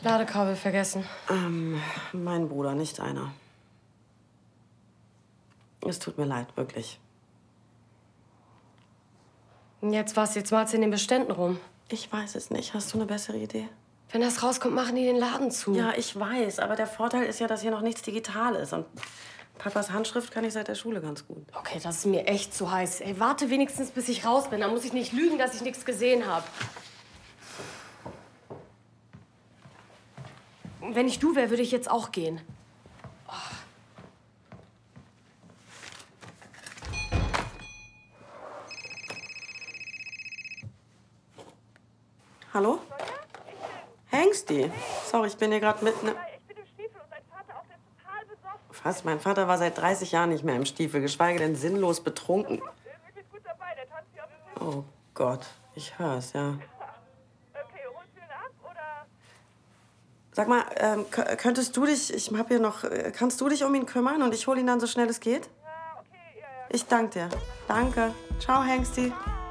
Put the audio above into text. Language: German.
Ladekabel vergessen. Mein Bruder, nicht einer. Es tut mir leid, wirklich. Und jetzt was? Jetzt malst du in den Beständen rum. Ich weiß es nicht. Hast du eine bessere Idee? Wenn das rauskommt, machen die den Laden zu. Ja, ich weiß. Aber der Vorteil ist ja, dass hier noch nichts digital ist. Und Papas Handschrift kann ich seit der Schule ganz gut. Okay, das ist mir echt zu heiß. Ey, warte wenigstens, bis ich raus bin. Dann muss ich nicht lügen, dass ich nichts gesehen habe. Wenn ich du wäre, würde ich jetzt auch gehen. Hallo? Hengsti? Sorry, ich bin hier gerade mitten... Ich bin im Stiefel und dein Vater auch, der ist total besoffen. Was? Mein Vater war seit 30 Jahren nicht mehr im Stiefel, geschweige denn sinnlos betrunken. Der ist wirklich gut dabei, der tanzt hier auf dem Tisch. Oh Gott, ich hör's, ja. Okay, holst du ihn ab, oder? Sag mal, könntest du dich... Ich hab hier noch... Kannst du dich um ihn kümmern und ich hole ihn dann so schnell es geht? Ja, okay, ja. Ich danke dir. Danke. Ciao, Hengsti.